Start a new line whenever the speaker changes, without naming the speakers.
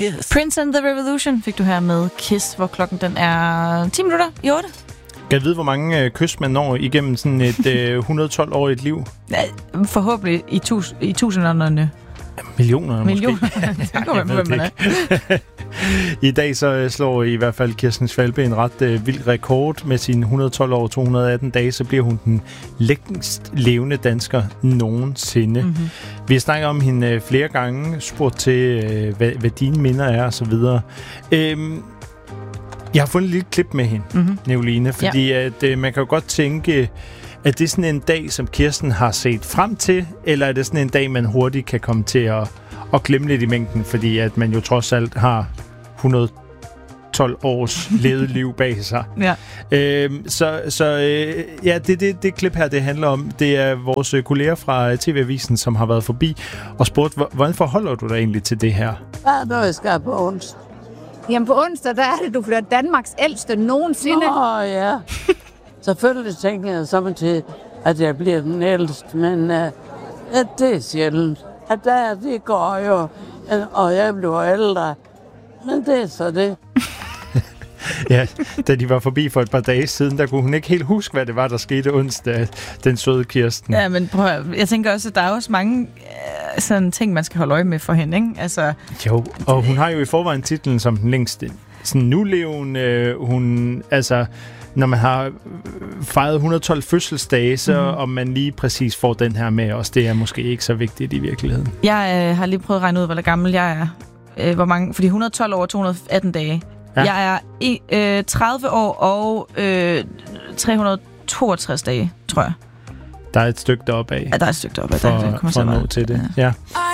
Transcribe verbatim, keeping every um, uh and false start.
Kiss.
Prince and the Revolution fik du her med Kiss, hvor klokken den er ti minutter i otte.
Kan jeg vide, hvor mange øh, kys man når igennem sådan et øh, et hundrede og tolv-årigt liv?
Ja, forhåbentlig i, tus, i tusinderne.
Millioner,
Millioner.
måske.
Det går med, hvem man er.
I dag så slår i hvert fald Kirsten Svalbe en ret øh, vild rekord med sine et hundrede og tolv år og to hundrede og atten dage. Så bliver hun den længst levende dansker nogensinde. Mm-hmm. Vi har snakket om hende øh, flere gange, spurgt til, øh, hvad, hvad dine minder er og så videre. Øhm, jeg har fundet et lille klip med hende, mm-hmm. Nicoline, fordi ja. at, øh, man kan jo godt tænke, at det er sådan en dag, som Kirsten har set frem til, eller er det sådan en dag, man hurtigt kan komme til at, at glemme lidt i mængden, fordi at man jo trods alt har et hundrede og tolv års levet liv bag sig.
Ja.
Øhm, så så øh, ja, det, det, det klip her, det handler om, det er vores kolleger fra T V-avisen, som har været forbi og spurgt, hvordan forholder du dig egentlig til det her?
Hvad er noget, jeg skal på onsdag?
Jamen på onsdag, der er det, du bliver Danmarks ældste nogensinde.
Åh, ja. Selvfølgelig tænker jeg så til, at jeg bliver den ældste, men uh, ja, det er sjældent. At der, det går jo, og jeg bliver ældre. Men det er så det.
Ja, da de var forbi for et par dage siden, der kunne hun ikke helt huske, hvad det var, der skete onsdag, den søde Kirsten.
Ja, men prøv at, jeg tænker også, at der er også mange øh, sådan ting, man skal holde øje med for hende, ikke? Altså,
jo, og hun har jo i forvejen titlen som den længste. Sådan nulevende, øh, hun, altså, når man har fejret et hundrede og tolv fødselsdage, så mm-hmm. om man lige præcis får den her med os, det er måske ikke så vigtigt i virkeligheden.
Jeg øh, har lige prøvet at regne ud, hvor gammel jeg er. Øh, hvor mange, fordi et hundrede og tolv år og to hundrede og atten dage. Ja. Jeg er i, øh, tredive år og øh, tre hundrede og toogtres dage, tror jeg.
Der er et stykke deroppe af.
Ja, der er et stykke deroppe af.
For,
der, der
for at nå til det. Ja. ja.